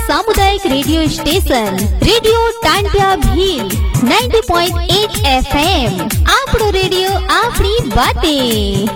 सामुदायिक radio station radio Tantia Bhil 90.8 FM આપણો radio આપણી बातें।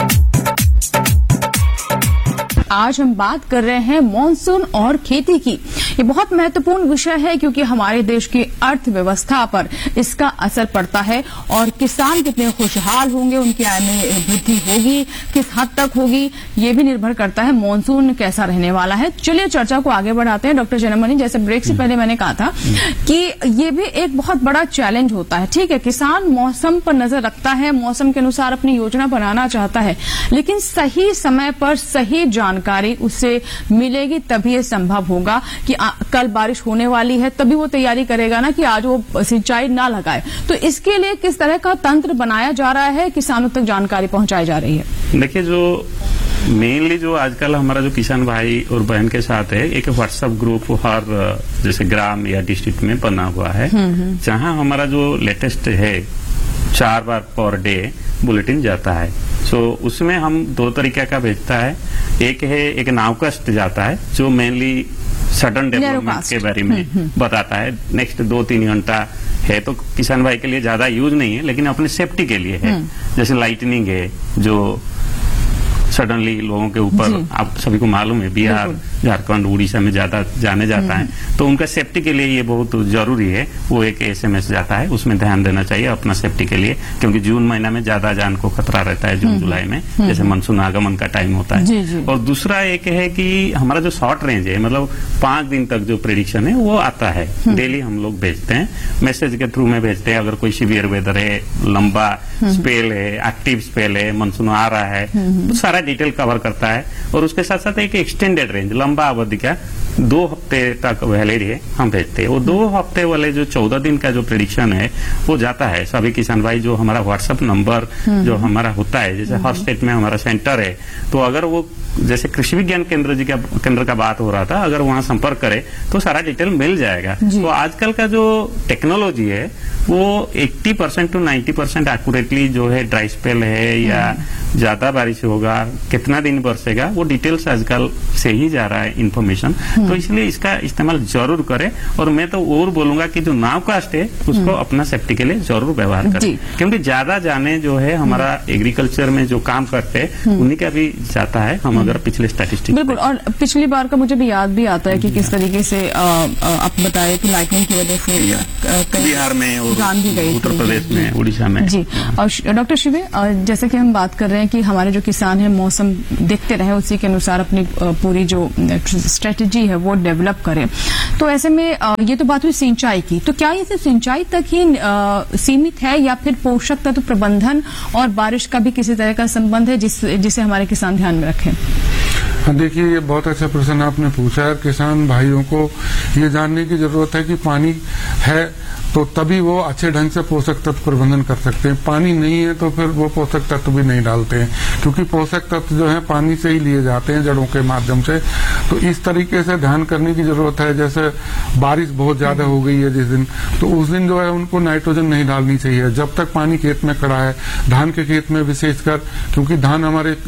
आज हम बात कर रहे हैं मॉनसून और खेती की। ये बहुत महत्वपूर्ण विषय है क्योंकि हमारे देश की अर्थव्यवस्था पर इसका असर पड़ता है और किसान कितने खुशहाल होंगे, उनकी आय में वृद्धि होगी, किस हद तक होगी, ये भी निर्भर करता है मॉनसून कैसा रहने वाला है। चलिए चर्चा को आगे बढ़ाते हैं। डॉक्टर जनमणि, जैसे ब्रेक से पहले मैंने कहा था कि ये भी एक बहुत बड़ा चैलेंज होता है। ठीक है, किसान मौसम पर नजर रखता है, मौसम के अनुसार अपनी योजना बनाना चाहता है, लेकिन सही समय पर सही जानकारी उससे मिलेगी तभी ये संभव होगा कि कल बारिश होने वाली है, तभी वो तैयारी करेगा ना कि आज वो सिंचाई ना लगाए। तो इसके लिए किस तरह का तंत्र बनाया जा रहा है, किसानों तक जानकारी पहुंचाई जा रही है? देखिए, जो मेनली जो आजकल हमारा जो किसान भाई और बहन के साथ है, एक व्हाट्सएप ग्रुप हर जैसे ग्राम या डिस्ट्रिक्ट में बना हुआ है, जहां हमारा जो लेटेस्ट है 4 बार पर डे बुलेटिन जाता है। सो उसमें हम 2 तरीके का भेजता है। एक है एक नाउकास्ट जाता है जो मेनली सडन डेवलपमेंट के बारे में बताता है। नेक्स्ट 2-3 घंटा है तो किसान भाई के लिए ज्यादा यूज नहीं है, लेकिन अपने सेफ्टी के लिए है। जैसे लाइटनिंग है जो सडनली लोगों के ऊपर, आप सभी को मालूम है बिहार, झारखंड, उड़ीसा में ज्यादा जाने जाता है, तो उनका सेफ्टी के लिए ये बहुत जरूरी है। वो एक SMS जाता है, उसमें ध्यान देना चाहिए अपना सेफ्टी के लिए, क्योंकि जून महीना में ज्यादा जान को खतरा रहता है, जून जुलाई में जैसे मानसून आगमन का टाइम होता है। और दूसरा एक है कि हमारा जो शॉर्ट रेंज है, मतलब 5 दिन तक जो प्रेडिक्शन है वो आता है, डेली हम लोग भेजते हैं, मैसेज के थ्रू में भेजते हैं। अगर कोई सीवियर वेदर है, लंबा स्पेल है, एक्टिव स्पेल है, मानसून आ रहा है, तो सारा डिटेल कवर करता है। और उसके साथ साथ एक एक्सटेंडेड रेंज, लंबा अवधि का 2 हफ्ते तक वैलिड है, हम भेजते हैं। वो 2 हफ्ते वाले जो 14 दिन का जो प्रेडिक्शन है वो जाता है सभी किसान भाई, जो हमारा व्हाट्सएप नंबर जो हमारा होता है, जैसे हर स्टेट में हमारा सेंटर है, तो अगर वो जैसे कृषि विज्ञान केंद्र का बात हो रहा था, अगर वहां संपर्क करे तो सारा डिटेल मिल जाएगा। तो आजकल का जो टेक्नोलॉजी है वो 80% to 90% एक्यूरेटली जो है ड्राई स्पेल है या ज्यादा बारिश होगा, कितना दिन बरसेगा, वो डिटेल्स आजकल से ही जा रहा है इन्फॉर्मेशन। तो इसलिए इसका इस्तेमाल जरूर करें। और मैं तो और बोलूंगा कि जो नावकास्ट है उसको अपना सेफ्टी के लिए जरूर व्यवहार करें, क्योंकि ज्यादा जाने जो है हमारा एग्रीकल्चर में जो काम करते हैं उन्हीं का भी जाता है। हम अगर पिछले स्टैटिस्टिक्स, बिल्कुल, और पिछली बार का मुझे भी याद भी आता है कि किस तरीके से आप बताए कि लाइटनिंग की वजह से बिहार में और जान भी गई, उत्तर प्रदेश में, उड़ीसा में। जी। और डॉक्टर शिवे, जैसे कि हम बात कर रहे हैं कि हमारे जो किसान हैं मौसम देखते रहे, उसी के अनुसार अपनी पूरी जो स्ट्रेटेजी है वो डेवलप करें। तो ऐसे में ये तो बात हुई सिंचाई की, तो क्या ये सिर्फ सिंचाई तक ही सीमित है या फिर पोषक तत्व प्रबंधन और बारिश का भी किसी तरह का संबंध है जिसे हमारे किसान ध्यान में रखें? देखिए, ये बहुत अच्छा प्रश्न आपने पूछा है। किसान भाइयों को ये जानने की जरूरत है कि पानी है तो तभी वो अच्छे ढंग से पोषक तत्व प्रबंधन कर सकते हैं। पानी नहीं है तो फिर वो पोषक तत्व भी नहीं डालते हैं, क्योंकि पोषक तत्व जो है पानी से ही लिए जाते हैं, जड़ों के माध्यम से। तो इस तरीके से ध्यान करने की जरूरत है। जैसे बारिश बहुत ज्यादा हो गई है जिस दिन, तो उस दिन जो है उनको नाइट्रोजन नहीं डालनी चाहिए जब तक पानी खेत में खड़ा है। धान के खेत में विशेषकर, क्योंकि धान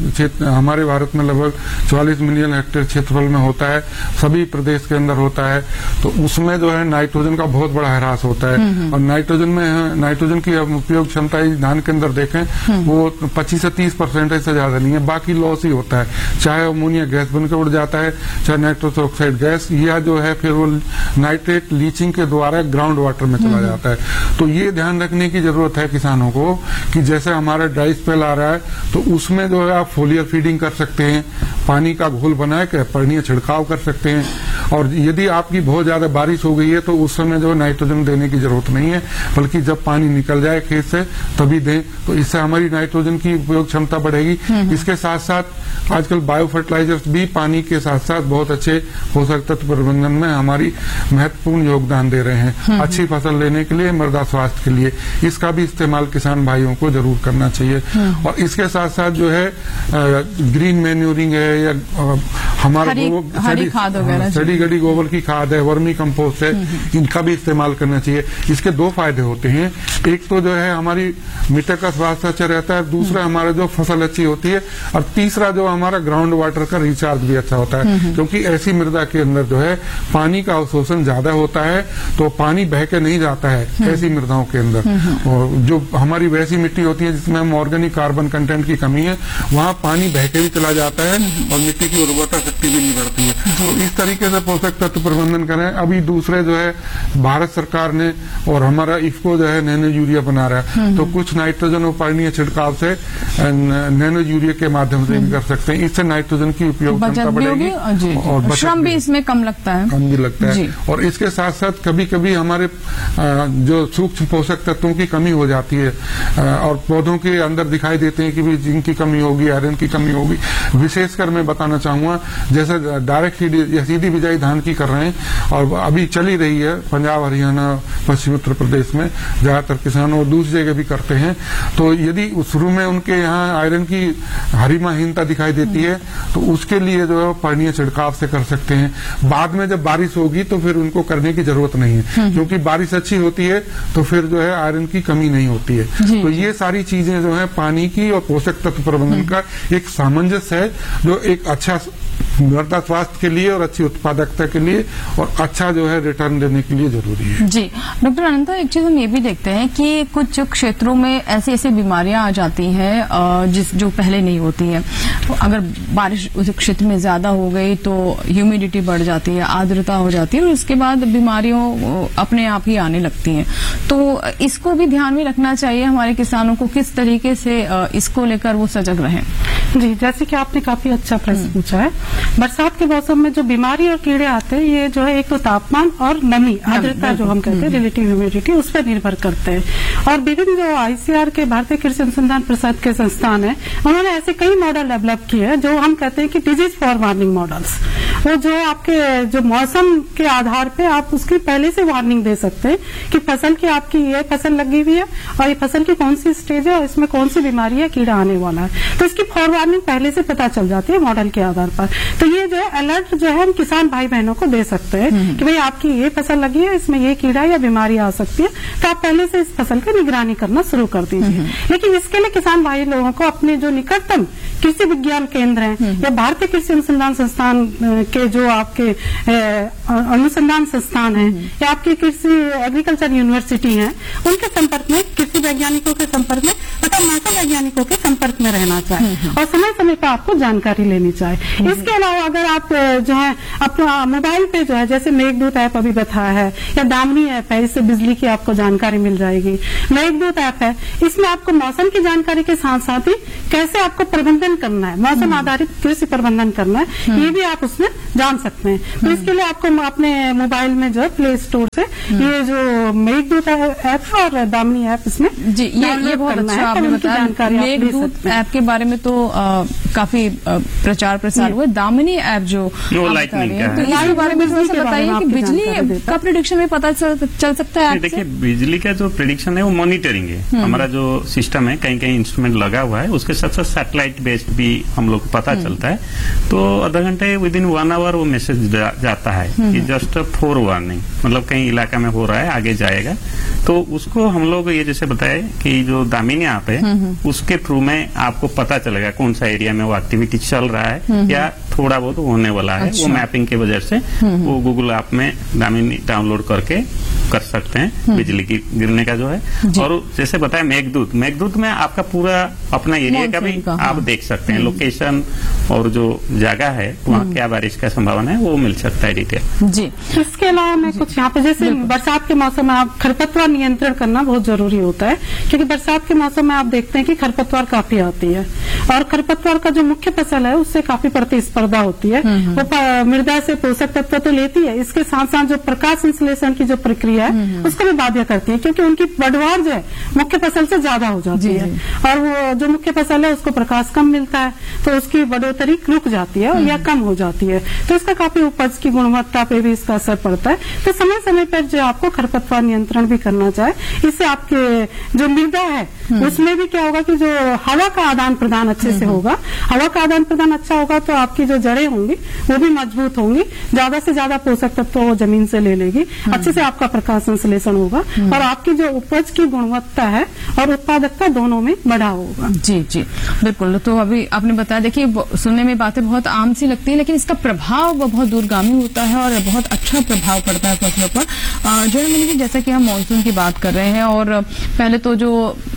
हमारे भारत में लगभग 44 मिलियन हेक्टेयर क्षेत्रफल में होता है, सभी प्रदेश के अंदर होता है, तो उसमें जो है नाइट्रोजन का बहुत बड़ा ह्रास होता है। और नाइट्रोजन की उपयोग क्षमता धान के अंदर देखें वो 25 से 30% से ज्यादा नहीं है, बाकी लॉस ही होता है। चाहे अमोनिया गैस बनकर उड़ जाता है, चाहे नाइट्रस ऑक्साइड गैस, या जो है फिर वो नाइट्रेट लीचिंग के द्वारा ग्राउंड वाटर में चला जाता है। तो ये ध्यान रखने की जरूरत है किसानों को कि जैसे हमारा ड्राई स्पेल आ रहा है तो उसमें जो है आप फोलियर फीडिंग कर सकते हैं, पानी का घोल बना के पर्णीय छिड़काव कर सकते हैं। और यदि आपकी बहुत ज्यादा बारिश हो गई है तो उस समय जो नाइट्रोजन देने की जरूरत नहीं है, बल्कि जब पानी निकल जाए खेत से तभी दें, तो इससे हमारी नाइट्रोजन की उपयोग क्षमता बढ़ेगी। इसके साथ साथ आजकल बायो फर्टिलाइजर्स भी पानी के साथ साथ बहुत अच्छे पोषक तत्व प्रबंधन में हमारी महत्वपूर्ण योगदान दे रहे हैं, अच्छी फसल लेने के लिए, मृदा स्वास्थ्य के लिए। इसका भी इस्तेमाल किसान भाइयों को जरूर करना चाहिए। और इसके साथ साथ जो है ग्रीन मैन्योरिंग है या हमारा हरी खाद वगैरह, सड़ी गड़ी गोबर की खाद है, वर्मी कंपोस्ट है, इनका भी इस्तेमाल करना चाहिए। इसके दो फायदे होते हैं, एक तो जो है हमारी मिट्टी का स्वास्थ्य अच्छा रहता है, दूसरा हमारा जो फसल अच्छी होती है, और तीसरा जो हमारा ग्राउंड वाटर का रिचार्ज भी अच्छा होता है, क्योंकि ऐसी मृदा के अंदर जो है पानी का अवशोषण ज्यादा होता है, तो पानी बह के नहीं जाता है ऐसी मृदाओं के अंदर। और जो हमारी वैसी मिट्टी होती है जिसमें हम ऑर्गेनिक कार्बन कंटेंट की कमी है, वहाँ पानी बह के भी चला जाता है और मिट्टी की उर्वरता शक्ति भी नहीं बढ़ती है। तो इस तरीके से पोषक तत्व प्रबंधन करें। अभी दूसरे जो है भारत सरकार ने और हमारा इफ्को जो है नैनो यूरिया बना रहा है, तो कुछ नाइट्रोजन और पानी छिड़काव से नैनो यूरिया के माध्यम से भी कर सकते हैं। इससे नाइट्रोजन की उपयोग क्षमता बढ़ेगी और श्रम भी इसमें कम लगता है, कम भी लगता है। और इसके साथ साथ कभी कभी हमारे जो सूक्ष्म पोषक तत्वों की कमी हो जाती है और पौधों के अंदर दिखाई देते हैं कि भी जिंक की कमी होगी, आयरन की कमी होगी। विशेषकर मैं बताना चाहूंगा, जैसे डायरेक्ट या सीधी बिजाई धान की कर रहे हैं और अभी चली रही है पंजाब, हरियाणा, पश्चिम उत्तर प्रदेश में ज्यादातर किसान, और दूसरी जगह भी करते हैं। तो यदि शुरू में उनके यहाँ आयरन की हरिमाहीनता दिखाई देती है तो उसके लिए जो है पानी छिड़काव से कर सकते हैं। बाद में जब बारिश होगी तो फिर उनको करने की जरूरत नहीं है, क्योंकि बारिश अच्छी होती है तो फिर जो है आयरन की कमी नहीं होती है। तो ये सारी चीजें जो है पानी की और पोषक तत्व प्रबंधन का एक सामंजस्य है, जो एक अच्छा मृदा स्वास्थ्य के लिए और अच्छी उत्पादकता के लिए और अच्छा जो है रिटर्न देने के लिए जरूरी है। जी डॉक्टर अनंता, एक चीज हम ये भी देखते हैं कि कुछ क्षेत्रों में ऐसी ऐसी बीमारियां आ जाती हैं जो पहले नहीं होती हैं। अगर बारिश उस क्षेत्र में ज्यादा हो गई तो ह्यूमिडिटी बढ़ जाती है, आर्द्रता हो जाती है और उसके बाद बीमारियों अपने आप ही आने लगती हैं। तो इसको भी ध्यान में रखना चाहिए हमारे किसानों को, किस तरीके से इसको लेकर वो सजग रहें। जी, जैसे कि आपने काफी अच्छा प्रश्न पूछा है। बरसात के मौसम में जो बीमारी और कीड़े आते हैं, ये जो है एक तो तापमान और नमी, आर्द्रता जो हम कहते हैं रिलेटिव ह्यूमिडिटी, उस पर निर्भर करते हैं। और विभिन्न जो आईसीआर के भारतीय कृषि अनुसंधान परिषद के संस्थान है, उन्होंने ऐसे कई मॉडल डेवलप किए हैं जो हम कहते हैं कि डिजीज फॉर वार्निंग मॉडल्स। वो जो आपके जो मौसम के आधार पे आप उसकी पहले से वार्निंग दे सकते हैं कि फसल की आपकी ये फसल लगी हुई है और ये फसल की कौन सी स्टेज है और इसमें कौन सी बीमारी है, कीड़ा आने वाला है, तो इसकी फॉर वार्निंग पहले से पता चल जाती है मॉडल के आधार पर। तो ये जो है अलर्ट जो है हम किसान भाई बहनों को दे सकते हैं कि भाई आपकी ये फसल लगी है, इसमें ये कीड़ा या बीमारी आ सकती है, तो आप पहले से इस फसल की निगरानी करना शुरू कर दीजिए। लेकिन इसके लिए किसान भाई लोगों को अपने जो निकटतम कृषि विज्ञान केंद्र हैं या भारतीय कृषि अनुसंधान संस्थान के जो आपके अनुसंधान संस्थान हैं या आपकी कृषि एग्रीकल्चर यूनिवर्सिटी हैं, उनके संपर्क में, कृषि वैज्ञानिकों के संपर्क में तथा मौसम वैज्ञानिकों के संपर्क में रहना चाहिए और समय समय पर आपको जानकारी लेनी चाहिए। इसके अलावा अगर आप जो है अपना मोबाइल पे जो है जैसे मेघदूत ऐप अभी बताया है या दामिनी ऐप है, इससे बिजली की आपको जानकारी मिल जाएगी। मेघदूत ऐप है, इसमें आपको मौसम की जानकारी के साथ साथ ही कैसे आपको प्रबंधन करना है, मौसम आधारित कृषि प्रबंधन करना है, ये भी आप उसमें जान सकते हैं। तो इसके लिए आपको अपने मोबाइल में जो है प्ले स्टोर से ये जो मेघदूत ऐप और दामिनी ऐप इसमें जी ये बहुत अच्छा आपने बताया। मेघदूत ऐप के बारे में तो काफी प्रचार प्रसार हुआ। दामिनी ऐप जो लाइटनिंग का है, तो इसके बारे में थोड़ा सा बताइए कि बिजली का प्रेडिक्शन में पता चल सकता है। देखिए, बिजली का जो प्रेडिक्शन है वो मॉनिटरिंग है। हमारा जो सिस्टम है, कहीं कहीं इंस्ट्रूमेंट लगा हुआ है, उसके साथ साथ सैटेलाइट बेस्ड भी हम लोग को पता चलता है। तो आधा घंटे विदिन 1 आवर वो मैसेज जाता है कि जस्ट फॉर वार्निंग, मतलब कहीं इलाका में हो रहा है, आगे जाएगा। तो उसको हम लोग ये जैसे बताए कि जो दामिनी ऐप है उसके थ्रू में आपको पता चलेगा कौन सा एरिया में वो एक्टिविटी चल रहा है या थोड़ा बहुत होने वाला है। वो मैपिंग की वजह से वो गूगल ऐप में दामिनी डाउनलोड करके कर सकते हैं बिजली की गिरने का जो है। और जैसे बताया मेघदूत में आपका पूरा अपना एरिया का भी आप देख सकते हैं, लोकेशन और जो जगह है वहाँ क्या बारिश का संभावना है वो मिल सकता है डिटेल। जी, इसके अलावा मैं कुछ यहाँ पे जैसे बरसात के मौसम में आप खरपतवार नियंत्रण करना बहुत जरूरी होता है, क्योंकि बरसात के मौसम में आप देखते हैं कि खरपतवार काफी आती है और खरपतवार का जो मुख्य फसल है उससे काफी प्रतिस्पर्धा होती है। वो मृदा से पोषक तत्व तो लेती है, इसके साथ साथ जो प्रकाश संश्लेषण की जो प्रक्रिया है उसको भी बाध्य करती है, क्योंकि उनकी पैदावार जो है मुख्य फसल से ज्यादा हो जाती है और वो जो मुख्य फसल है उसको प्रकाश कम मिलता है तो उसकी बढ़ोतरी रुक जाती है या कम हो जाती है। तो इसका काफी उपज की गुणवत्ता पे भी इसका असर पड़ता है। तो समय समय पर जो आपको खरपतवार नियंत्रण भी करना चाहिए, इससे आपके जो मृदा है उसमें भी क्या होगा कि जो हवा का आदान प्रदान अच्छे से होगा, हवा का आदान प्रदान अच्छा होगा तो आपकी जो जड़ें होंगी वो भी मजबूत होंगी, ज्यादा से ज्यादा पोषक तत्व वो जमीन से ले लेगी, अच्छे से आपका प्रकाश संश्लेषण होगा और आपकी जो उपज की गुणवत्ता है और उत्पादकता दोनों में बढ़ाव होगा। जी जी बिल्कुल। तो अभी आपने बताया, देखिए सुनने में बातें बहुत आम सी लगती है, लेकिन इसका प्रभाव बहुत दूरगामी होता है और बहुत अच्छा प्रभाव पड़ता है फसलों पर। जो है जैसा कि हम मानसून की बात कर रहे हैं, और पहले तो जो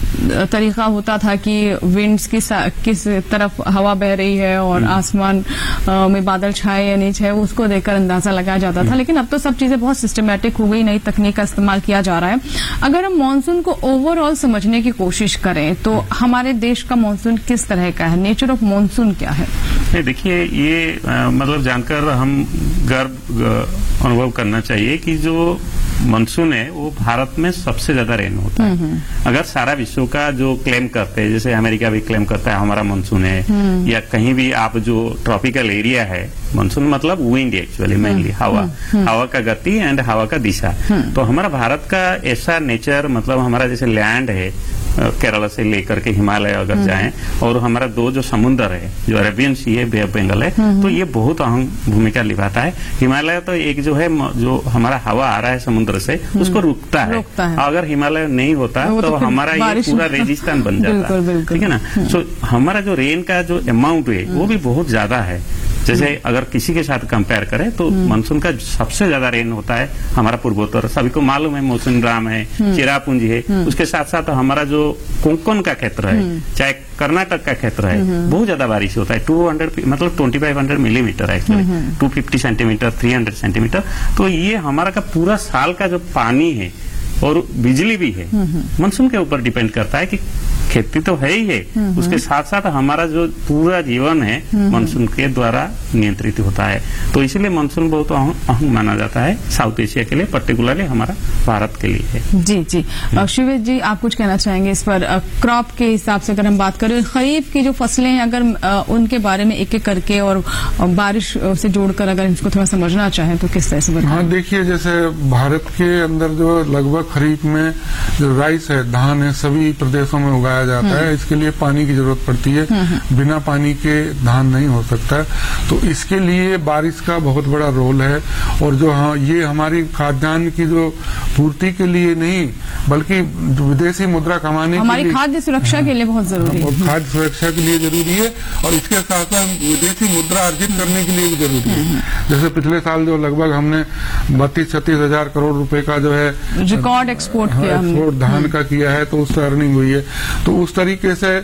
तरीका होता था कि विंड्स किस तरफ हवा बह रही है और आसमान में बादल छाए या नहीं छाए उसको देखकर अंदाजा लगाया जाता था, लेकिन अब तो सब चीजें बहुत सिस्टमैटिक हो गई, नई तकनीक का इस्तेमाल किया जा रहा है। अगर हम मानसून को ओवरऑल समझने की कोशिश करें तो हमारे देश का मानसून किस तरह का है, नेचर ऑफ मानसून क्या है? देखिए ये मतलब जानकर हम गर्व अनुभव करना चाहिए कि जो मानसून है वो भारत में सबसे ज्यादा रेन होता है। अगर सारा विश्व का जो क्लेम करते हैं, जैसे अमेरिका भी क्लेम करता है हमारा मानसून है, या कहीं भी आप जो ट्रॉपिकल एरिया है, मानसून मतलब विंड एक्चुअली मेनली हवा का गति एंड हवा का दिशा। तो हमारा भारत का ऐसा नेचर, मतलब हमारा जैसे लैंड है केरला से लेकर के हिमालय अगर जाएं, और हमारा दो जो समुद्र है, जो अरेबियन सी है, बे ऑफ बंगाल है, तो ये बहुत अहम भूमिका निभाता है। हिमालय तो एक जो है, जो हमारा हवा आ रहा है समुद्र से उसको रुकता है। अगर हिमालय नहीं होता तो हमारा ये पूरा रेगिस्तान बन जाता है, ठीक है ना। सो हमारा जो रेन का जो अमाउंट है वो भी बहुत ज्यादा है। जैसे अगर किसी के साथ कंपेयर करें तो मानसून का सबसे ज्यादा रेन होता है हमारा पूर्वोत्तर, सभी को मालूम है, मौसिनराम है, चेरापूंजी है, उसके साथ साथ हमारा जो कोंकण का क्षेत्र है, चाहे कर्नाटक का क्षेत्र है, बहुत ज्यादा बारिश होता है। 200 मतलब 2500 मिलीमीटर है एक्चुअली, 250 सेंटीमीटर, 300 सेंटीमीटर। तो ये हमारा का पूरा साल का जो पानी है और बिजली भी है मानसून के ऊपर डिपेंड करता है कि खेती तो है ही है, उसके साथ साथ हमारा जो पूरा जीवन है मानसून के द्वारा नियंत्रित होता है। तो इसलिए मानसून बहुत अहम माना जाता है साउथ एशिया के लिए, पर्टिकुलरली हमारा भारत के लिए है। जी जी। शिवेश जी, आप कुछ कहना चाहेंगे इस पर? क्रॉप के हिसाब से अगर हम बात करें, खरीफ की जो फसलें हैं, अगर उनके बारे में एक एक करके और बारिश से जोड़कर अगर इसको थोड़ा समझना चाहें तो किस तरह से बताएं? हाँ, देखिए जैसे भारत के अंदर जो लगभग खरीफ में जो राइस है, धान है, सभी प्रदेशों में उगाया जाता है। इसके लिए पानी की जरूरत पड़ती है, बिना पानी के धान नहीं हो सकता। तो इसके लिए बारिश का बहुत बड़ा रोल है। और जो ये हमारी खाद्यान्न की जो पूर्ति के लिए नहीं बल्कि विदेशी मुद्रा कमाने के लिए, हमारी खाद्य सुरक्षा के लिए बहुत जरूरी है, खाद्य सुरक्षा के लिए जरूरी है, और इसके साथ साथ विदेशी मुद्रा अर्जित करने के लिए भी जरूरी है। जैसे पिछले साल जो लगभग हमने 32-36 हजार करोड़ रुपए का जो है रिकॉर्ड एक्सपोर्ट धान का किया है, तो उससे अर्निंग हुई है। तो उस तरीके से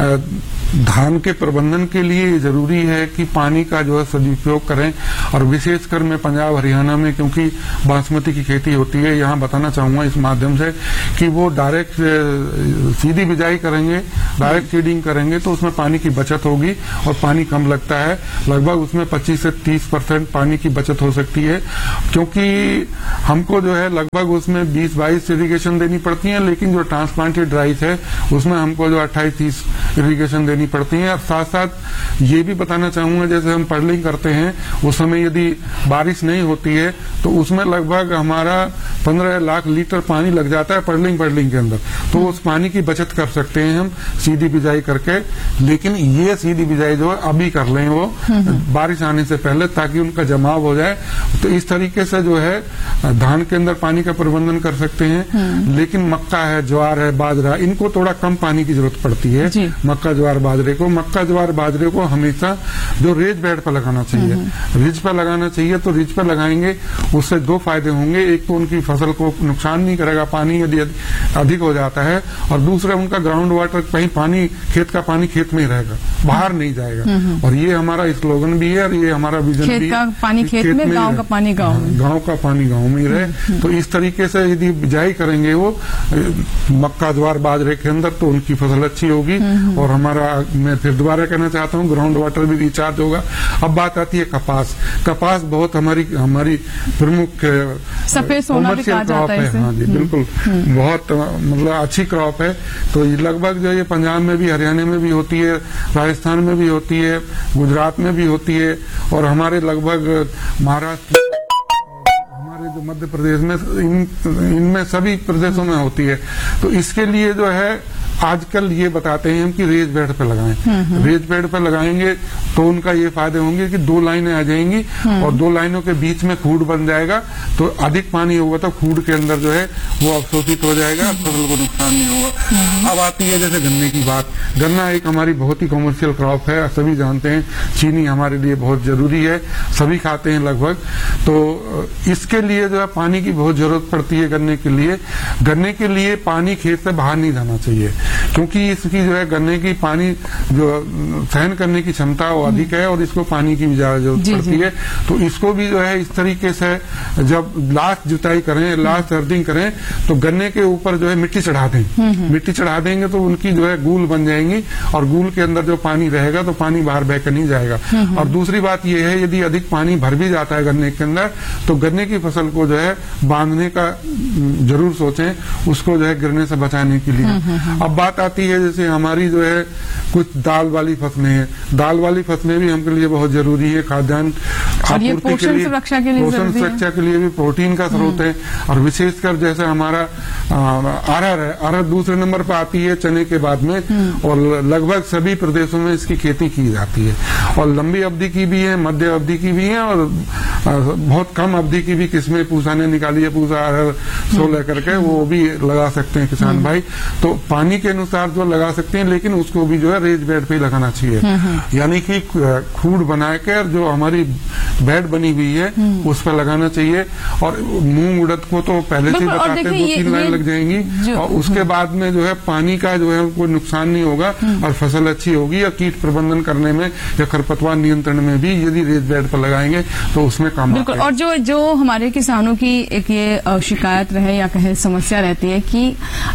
धान के प्रबंधन के लिए जरूरी है कि पानी का जो है सदुपयोग करें। और विशेषकर मैं पंजाब हरियाणा में, क्योंकि बासमती की खेती होती है, यहाँ बताना चाहूंगा इस माध्यम से कि वो डायरेक्ट सीधी बिजाई करेंगे, डायरेक्ट सीडिंग करेंगे तो उसमें पानी की बचत होगी और पानी कम लगता है। लगभग उसमें 25 से 30% पानी की बचत हो सकती है, क्योंकि हमको जो है लगभग उसमें 20-22 इरीगेशन देनी पड़ती है, लेकिन जो ट्रांसप्लांटेड राइस है उसमें हमको जो 28-30 इरीगेशन देनी पड़ती है। और साथ साथ ये भी बताना चाहूंगा, जैसे हम पर्लिंग करते हैं उस समय यदि बारिश नहीं होती है तो उसमें लगभग हमारा 15 लाख लीटर पानी लग जाता है पर्लिंग के अंदर। तो उस पानी की बचत कर सकते हैं हम सीधी बिजाई करके। लेकिन ये सीधी बिजाई जो है अभी कर लें वो बारिश आने से पहले, ताकि उनका जमाव हो जाए। तो इस तरीके से जो है धान के अंदर पानी का प्रबंधन कर सकते हैं। लेकिन मक्का है, ज्वार है, बाजरा, इनको थोड़ा कम पानी की जरूरत पड़ती है। मक्का, ज्वार, बाजरे को हमेशा जो रेज बेड पर लगाना चाहिए, रिज पर लगाना चाहिए। तो रिज पर लगाएंगे उससे दो फायदे होंगे, एक तो उनकी फसल को नुकसान नहीं करेगा पानी यदि अधिक हो जाता है, और दूसरा उनका ग्राउंड वाटर कहीं पानी, खेत का पानी खेत में ही रहेगा, बाहर नहीं जाएगा। और ये हमारा स्लोगन भी है और ये हमारा विजन भी है। खेत का पानी खेत में, गांव का पानी गांव में, गांव का पानी गांव में ही रहे। तो इस तरीके से यदि बिजाई करेंगे वो मक्का, ज्वार, बाजरे के अंदर, तो उनकी फसल अच्छी होगी। और हमारा, मैं फिर दोबारा कहना चाहता हूँ, ग्राउंड वाटर भी रिचार्ज होगा। अब बात आती है कपास बहुत हमारी प्रमुख सफेद सोना भी कहा जाता है। हाँ जी, बिल्कुल, बहुत मतलब अच्छी क्रॉप है। तो लगभग जो ये पंजाब में भी, हरियाणा में भी होती है, राजस्थान में भी होती है, गुजरात में भी होती है, और हमारे लगभग महाराष्ट्र, हमारे जो मध्य प्रदेश में इनमें सभी प्रदेशों में होती है। तो इसके लिए जो है आजकल ये बताते हैं हम कि रेज बेड पे लगाएं। रेज बेड पे लगाएंगे तो उनका ये फायदे होंगे कि 2 लाइनें आ जाएंगी और 2 लाइनों के बीच में खूड बन जाएगा, तो अधिक पानी होगा तो खूड के अंदर जो है वो अवशोषित हो जाएगा, फसल को नुकसान नहीं होगा। अब आती है जैसे गन्ने की बात। गन्ना एक हमारी बहुत ही कमर्शियल क्रॉप है, सभी जानते हैं। चीनी हमारे लिए बहुत जरूरी है, सभी खाते हैं लगभग। तो इसके लिए जो है पानी की बहुत जरूरत पड़ती है गन्ने के लिए। गन्ने के लिए पानी खेत से बाहर नहीं जाना चाहिए, क्योंकि इसकी जो है गन्ने की पानी जो सहन करने की क्षमता वो अधिक है और इसको पानी की भी ज्यादा जरूरत पड़ती है। तो इसको भी जो है इस तरीके से जब लास्ट जुताई करें, लास्ट अर्थिंग करें, तो गन्ने के ऊपर जो है मिट्टी चढ़ा दें। मिट्टी चढ़ा देंगे तो उनकी जो है गूल बन जाएंगी और गूल के अंदर जो पानी रहेगा तो पानी बाहर बहकर नहीं जाएगा। और दूसरी बात यह है, यदि अधिक पानी भर भी जाता है गन्ने के अंदर तो गन्ने की फसल को जो है बांधने का जरूर सोचें, उसको जो है गिरने से बचाने के लिए। अब बात आती है जैसे हमारी जो है कुछ दाल वाली फसलें हैं। दाल वाली फसलें भी हमके लिए बहुत जरूरी है, खाद्यान्न आपूर्ति के लिए, पोषण सुरक्षा के लिए भी प्रोटीन का स्रोत है। और विशेषकर जैसे हमारा अरहर है, अरहर दूसरे नंबर पर आती है चने के बाद में, और लगभग सभी प्रदेशों में इसकी खेती की जाती है। और लंबी अवधि की भी है, मध्य अवधि की भी है और बहुत कम अवधि की भी किस्में पूसा ने निकाली है, पूसा अरहर 16 करके, वो भी लगा सकते हैं किसान भाई। तो पानी के अनुसार जो लगा सकते हैं, लेकिन उसको भी जो है रेज बेड पे ही लगाना चाहिए। यानी कि खूड बनाकर जो हमारी बेड बनी हुई है उस पर लगाना चाहिए। और मूंग उड़द को तो पहले से बताते हैं 2-3 लाइन लग जाएंगी और उसके बाद में जो है पानी का जो है कोई नुकसान नहीं होगा और फसल अच्छी होगी। और कीट प्रबंधन करने में या खरपतवार नियंत्रण में भी यदि रेज बेड पर लगाएंगे तो उसमें काम बिल्कुल। और जो हमारे किसानों की एक ये शिकायत रहे या कहे समस्या रहती है कि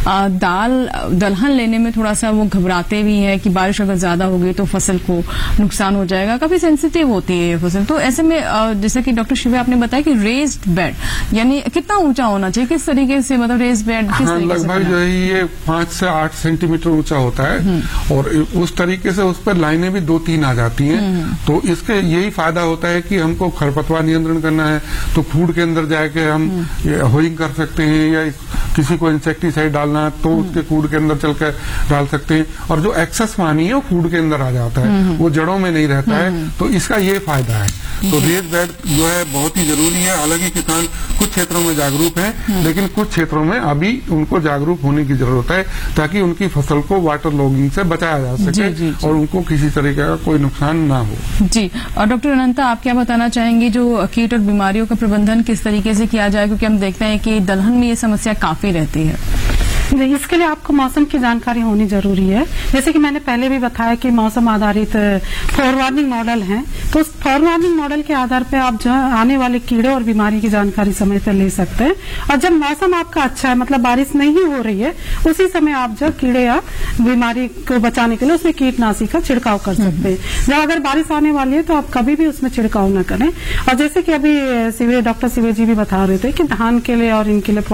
दलहन लेने में थोड़ा सा वो घबराते भी हैं कि बारिश अगर ज्यादा होगी तो फसल को नुकसान हो जाएगा, काफी सेंसिटिव होती है ये फसल। तो ऐसे में जैसे कि डॉक्टर शिवे आपने बताया कि रेज्ड बेड यानी कितना ऊंचा होना चाहिए, किस तरीके से, मतलब रेज्ड बेड किस तरीके से? लगभग जो है ये 5 से 8 सेंटीमीटर ऊंचा होता है और उस तरीके से उस पर लाइनें भी 2-3 आ जाती हैं। तो इसके यही फायदा होता है कि हमको खरपतवार नियंत्रण करना है तो फूड के अंदर जाके हम होइंग कर सकते हैं, या किसी को इंसेक्टिसाइड डालना है तो उसके फूड के अंदर चलकर डाल सकते हैं। और जो एक्सेस पानी है वो फूड के अंदर आ जाता है, वो जड़ों में नहीं रहता है। तो इसका ये फायदा है। तो रेज बेड जो है बहुत ही जरूरी है। हालांकि किसान कुछ क्षेत्रों में जागरूक हैं, लेकिन कुछ क्षेत्रों में अभी उनको जागरूक होने की जरूरत है ताकि उनकी फसल को वाटर लॉगिंग से बचाया जा सके और उनको किसी तरीके का कोई नुकसान ना हो। जी। और डॉक्टर अनंता, आप क्या बताना चाहेंगे, जो कीट और बीमारियों का प्रबंधन किस तरीके से किया जाए, क्योंकि हम देखते हैं कि दलहन में ये समस्या काफी रहती है? इसके लिए आपको मौसम की जानकारी होनी जरूरी है। जैसे कि मैंने पहले भी बताया कि मौसम आधारित फॉरवार्निंग मॉडल हैं, तो उस फॉरवार्निंग मॉडल के आधार पर आप जो आने वाले कीड़े और बीमारी की जानकारी समय पर ले सकते हैं। और जब मौसम आपका अच्छा है, मतलब बारिश नहीं हो रही है, उसी समय आप जो कीड़े या बीमारी को बचाने के लिए उसमें कीटनाशी का छिड़काव कर सकते हैं। जब अगर बारिश आने वाली है तो आप कभी भी उसमें छिड़काव न करें। और जैसे कि अभी डॉक्टर शिवे जी भी बता रहे थे कि धान के लिए और इनके लिए